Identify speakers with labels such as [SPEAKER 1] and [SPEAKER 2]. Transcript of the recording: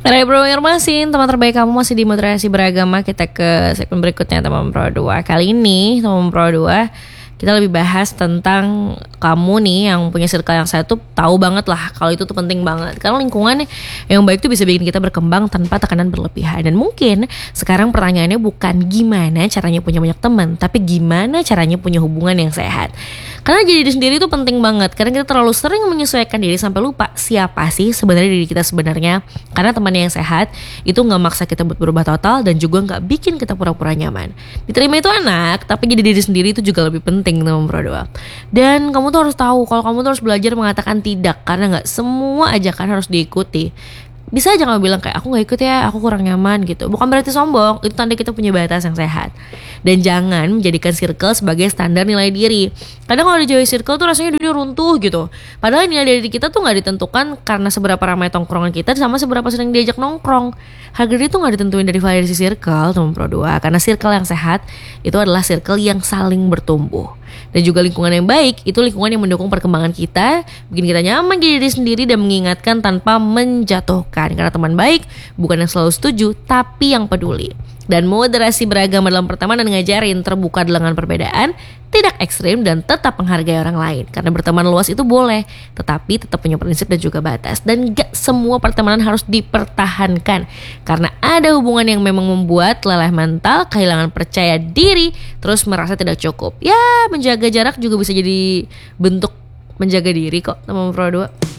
[SPEAKER 1] Dari Bro Irmasin, teman terbaik kamu masih di Moderasi Beragama. Kita ke segmen berikutnya teman Pro 2. Kali ini teman Pro 2 kita lebih bahas tentang kamu nih yang punya circle yang saya tuh tahu banget lah kalau itu tuh penting banget. Karena lingkungan yang baik tuh bisa bikin kita berkembang tanpa tekanan berlebihan. Dan mungkin sekarang pertanyaannya bukan gimana caranya punya banyak teman, tapi gimana caranya punya hubungan yang sehat. Karena jadi diri sendiri itu penting banget. Karena kita terlalu sering menyesuaikan diri sampai lupa siapa sih sebenarnya diri kita sebenarnya. Karena teman yang sehat itu gak maksa kita buat berubah total dan juga gak bikin kita pura-pura nyaman. Diterima itu enak, tapi jadi diri sendiri itu juga lebih penting teman Pro 2. Dan kamu tuh harus tahu kalau kamu tuh harus belajar mengatakan tidak. Karena gak semua ajakan harus diikuti. Bisa aja kamu bilang kayak aku gak ikut ya, aku kurang nyaman gitu. Bukan berarti sombong, itu tanda kita punya batas yang sehat. Dan jangan menjadikan circle sebagai standar nilai diri. Kadang kalau dijauhi circle tuh rasanya dunia runtuh gitu. Padahal nilai diri kita tuh gak ditentukan karena seberapa ramai tongkrongan kita sama seberapa sering diajak nongkrong. Harga diri tuh gak ditentuin dari variasi circle teman Pro 2. Karena circle yang sehat itu adalah circle yang saling bertumbuh. Dan juga lingkungan yang baik itu lingkungan yang mendukung perkembangan kita, bikin kita nyaman jadi diri sendiri dan mengingatkan tanpa menjatuhkan. Karena teman baik bukan yang selalu setuju, tapi yang peduli. Dan moderasi beragama dalam pertemanan ngajarin terbuka dengan perbedaan, tidak ekstrim dan tetap menghargai orang lain. Karena berteman luas itu boleh, tetapi tetap punya prinsip dan juga batas. Dan gak semua pertemanan harus dipertahankan. Karena ada hubungan yang memang membuat lelah mental, kehilangan percaya diri, terus merasa tidak cukup. Ya, menjaga jarak juga bisa jadi bentuk menjaga diri kok, teman Pro 2.